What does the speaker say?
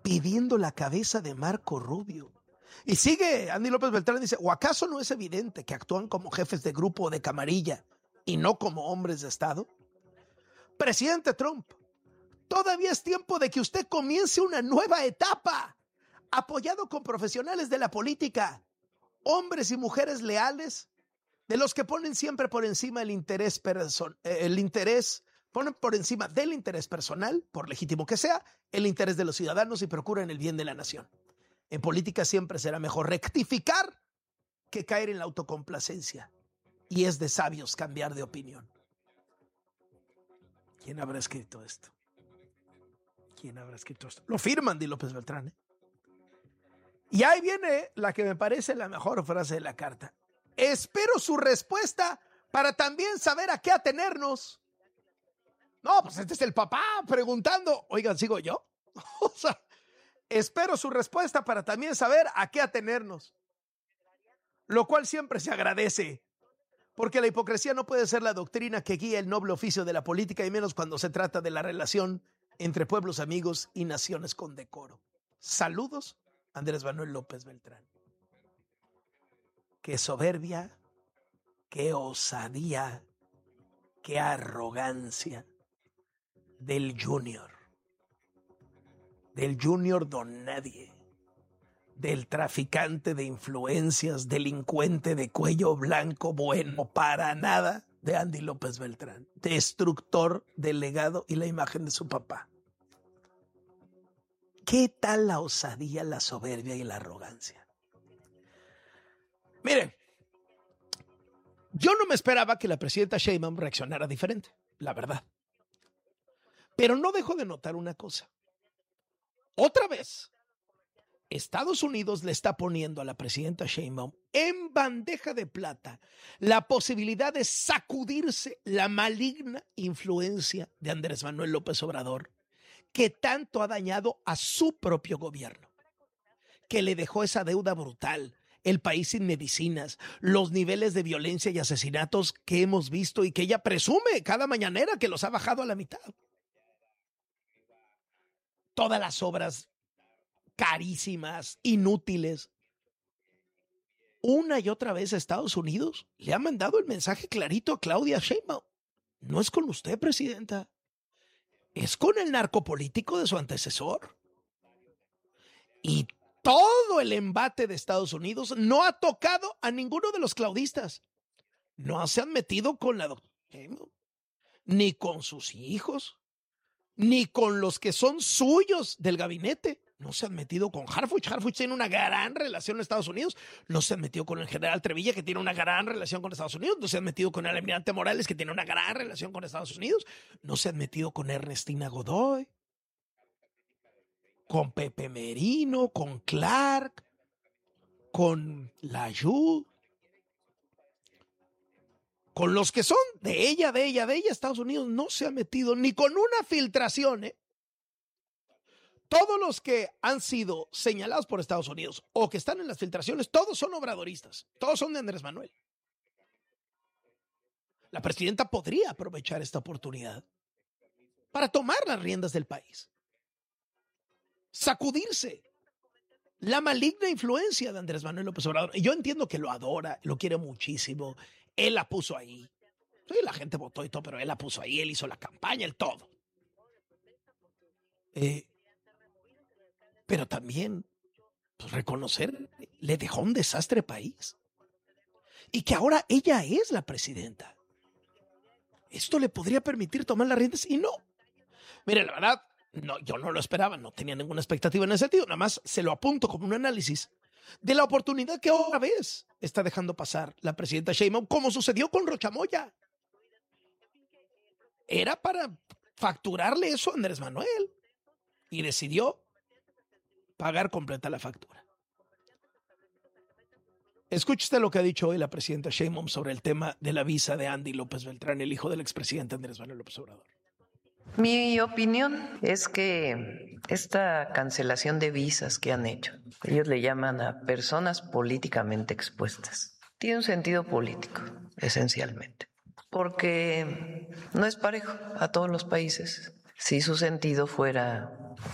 pidiendo la cabeza de Marco Rubio. Y sigue Andy López Beltrán, dice, ¿o acaso no es evidente que actúan como jefes de grupo o de camarilla y no como hombres de Estado? Presidente Trump, todavía es tiempo de que usted comience una nueva etapa, apoyado con profesionales de la política, hombres y mujeres leales, de los que ponen siempre por encima ponen por encima del interés personal, por legítimo que sea, el interés de los ciudadanos y procuran el bien de la nación. En política siempre será mejor rectificar que caer en la autocomplacencia. Y es de sabios cambiar de opinión. ¿Quién habrá escrito esto? ¿Quién habrá escrito esto? Lo firma Andy López Beltrán, ¿eh? Y ahí viene la que me parece la mejor frase de la carta. Espero su respuesta para también saber a qué atenernos. No, pues este es el papá preguntando. Oigan, ¿sigo yo? O sea, espero su respuesta para también saber a qué atenernos. Lo cual siempre se agradece. Porque la hipocresía no puede ser la doctrina que guía el noble oficio de la política, y menos cuando se trata de la relación entre pueblos amigos y naciones con decoro. Saludos, Andrés Manuel López Beltrán. Qué soberbia, qué osadía, qué arrogancia del Junior don nadie, del traficante de influencias, delincuente de cuello blanco, bueno para nada, de Andy López Beltrán, destructor del legado y la imagen de su papá. ¿Qué tal la osadía, la soberbia y la arrogancia? Miren, yo no me esperaba que la presidenta Sheinbaum reaccionara diferente, la verdad. Pero no dejo de notar una cosa. Otra vez, Estados Unidos le está poniendo a la presidenta Sheinbaum en bandeja de plata la posibilidad de sacudirse la maligna influencia de Andrés Manuel López Obrador, que tanto ha dañado a su propio gobierno, que le dejó esa deuda brutal, el país sin medicinas, los niveles de violencia y asesinatos que hemos visto y que ella presume cada mañanera que los ha bajado a la mitad. Todas las obras carísimas, inútiles. Una y otra vez Estados Unidos le ha mandado el mensaje clarito a Claudia Sheinbaum. No es con usted, presidenta. Es con el narcopolítico de su antecesor. Y todo el embate de Estados Unidos no ha tocado a ninguno de los claudistas. No se han metido con la doctora Sheinbaum, ni con sus hijos, ni con los que son suyos del gabinete. No se han metido con Harfuch. Harfuch tiene una gran relación con Estados Unidos. No se han metido con el general Trevilla, que tiene una gran relación con Estados Unidos. No se han metido con el almirante Morales, que tiene una gran relación con Estados Unidos. No se han metido con Ernestina Godoy, con Pepe Merino, con Clark, con Layud, con los que son de ella, Estados Unidos no se ha metido ni con una filtración, ¿eh? Todos los que han sido señalados por Estados Unidos o que están en las filtraciones, todos son obradoristas, todos son de Andrés Manuel. La presidenta podría aprovechar esta oportunidad para tomar las riendas del país, sacudirse la maligna influencia de Andrés Manuel López Obrador. Y yo entiendo que lo adora, lo quiere muchísimo, él la puso ahí. Sí, la gente votó y todo, pero él la puso ahí, él hizo la campaña, el todo. Pero también, pues, reconocer, le dejó un desastre país. Y que ahora ella es la presidenta. Esto le podría permitir tomar las riendas y no. Mire, la verdad, no, yo no lo esperaba, no tenía ninguna expectativa en ese sentido. Nada más se lo apunto como un análisis de la oportunidad que otra vez está dejando pasar la presidenta Sheinbaum, como sucedió con Rocha Moya. Era para facturarle eso a Andrés Manuel y decidió pagar completa la factura. Escuche usted lo que ha dicho hoy la presidenta Sheinbaum sobre el tema de la visa de Andy López Beltrán, el hijo del expresidente Andrés Manuel López Obrador. Mi opinión es que esta cancelación de visas que han hecho, ellos le llaman a personas políticamente expuestas, tiene un sentido político, esencialmente, porque no es parejo a todos los países. Si su sentido fuera